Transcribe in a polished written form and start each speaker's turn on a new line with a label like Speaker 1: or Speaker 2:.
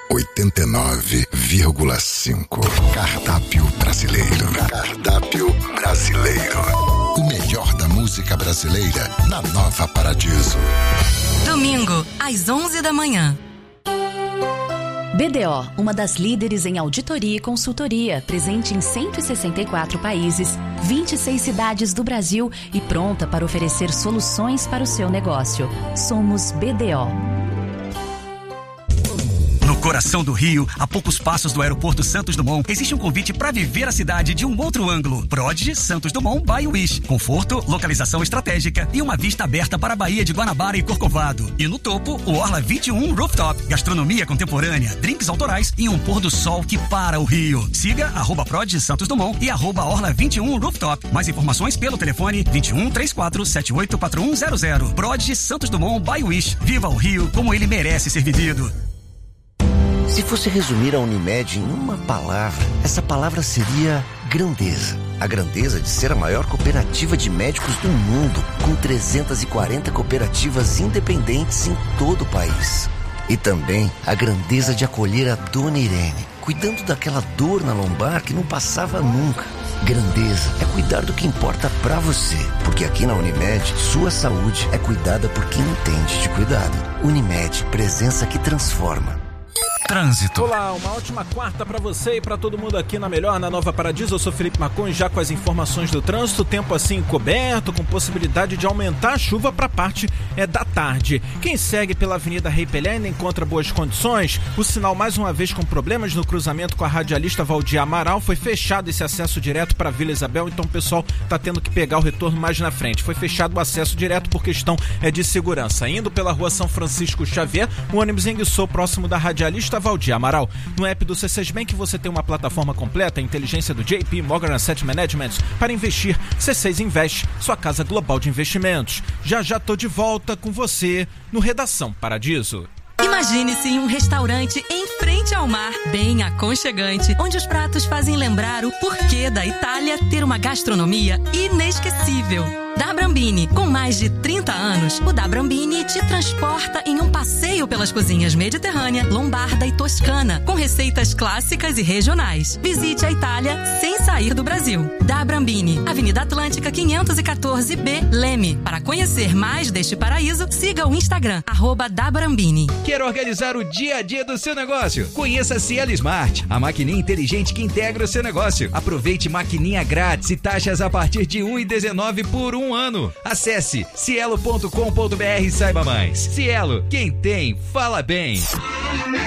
Speaker 1: 89,5. Cardápio brasileiro. Cardápio brasileiro. O melhor da música brasileira na Nova Paradiso.
Speaker 2: Domingo, às 11 da manhã.
Speaker 3: BDO, uma das líderes em auditoria e consultoria, presente em 164 países, 26 cidades do Brasil e pronta para oferecer soluções para o seu negócio. Somos BDO.
Speaker 4: No coração do Rio, a poucos passos do aeroporto Santos Dumont, existe um convite para viver a cidade de um outro ângulo. Prodigy Santos Dumont by Wish. Conforto, localização estratégica e uma vista aberta para a Baía de Guanabara e Corcovado. E no topo, o Orla 21 Rooftop. Gastronomia contemporânea, drinks autorais e um pôr do sol que para o Rio. Siga @Prodigy Santos Dumont e @Orla 21 Rooftop. Mais informações pelo telefone 21 34 78 4100. Prodigy Santos Dumont by Wish. Viva o Rio como ele merece ser vivido.
Speaker 5: Se fosse resumir a Unimed em uma palavra, essa palavra seria grandeza. A grandeza de ser a maior cooperativa de médicos do mundo, com 340 cooperativas independentes em todo o país. E também a grandeza de acolher a Dona Irene, cuidando daquela dor na lombar que não passava nunca. Grandeza é cuidar do que importa pra você, porque aqui na Unimed, sua saúde é cuidada por quem entende de cuidado. Unimed, presença que transforma.
Speaker 4: Trânsito.
Speaker 6: Olá, uma ótima quarta para você e para todo mundo aqui na Melhor, na Nova Paradiso. Eu sou Felipe Macon, já com as informações do trânsito. Tempo assim coberto, com possibilidade de aumentar a chuva para a parte da tarde. Quem segue pela Avenida Rei Pelé ainda encontra boas condições. O sinal, mais uma vez, com problemas no cruzamento com a radialista Valdir Amaral. Foi fechado esse acesso direto para Vila Isabel, então o pessoal está tendo que pegar o retorno mais na frente. Foi fechado o acesso direto por questão de segurança. Indo pela rua São Francisco Xavier, o ônibus enguiçou próximo da radialista Valdir Amaral. No app do C6 Bank você tem uma plataforma completa, a inteligência do JP Morgan Asset Management para investir. C6 Invest, sua casa global de investimentos. Já tô de volta com você no Redação Paradiso.
Speaker 2: Imagine-se em um restaurante em frente ao mar, bem aconchegante, onde os pratos fazem lembrar o porquê da Itália ter uma gastronomia inesquecível. Da Brambini, com mais de 30 anos, o Da Brambini te transporta em um passeio pelas cozinhas mediterrânea, lombarda e toscana, com receitas clássicas e regionais. Visite a Itália sem sair do Brasil. Da Brambini, Avenida Atlântica 514B, Leme. Para conhecer mais deste paraíso, siga o Instagram, @DaBrambini.
Speaker 7: Quer organizar o dia a dia do seu negócio? Conheça a Cielo Smart, a maquininha inteligente que integra o seu negócio. Aproveite maquininha grátis e taxas a partir de R$ 1,19 por um ano. Acesse cielo.com.br e saiba mais. Cielo, quem tem, fala bem.